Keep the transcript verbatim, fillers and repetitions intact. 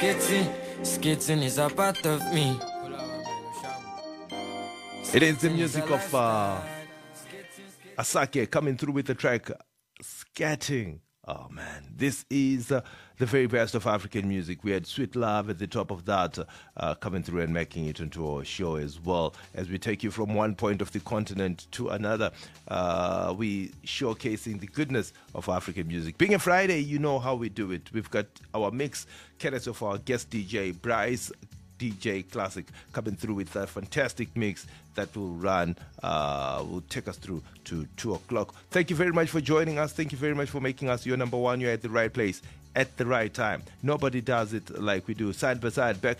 Skating, skating is a part of me. It is the music of uh, Asake coming through with the track Scatting. Oh man, this is uh, the very best of African music. We had Sweet Love at the top of that, uh, coming through and making it into our show as well. As we take you from one point of the continent to another, uh, we showcasing the goodness of African music. Being a Friday, you know how we do it. We've got our mix, courtesy of our guest D J, Bryce D J Classic, coming through with a fantastic mix that will run, uh, will take us through to two o'clock. Thank you very much for joining us. Thank you very much for making us your number one. You're at the right place at the right time. Nobody does it like we do. Side by side, back